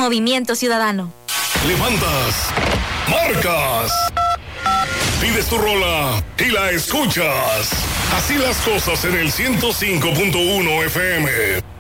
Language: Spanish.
Movimiento Ciudadano. Levantas, marcas, pides tu rola y la escuchas. Así las cosas en el 105.1 FM.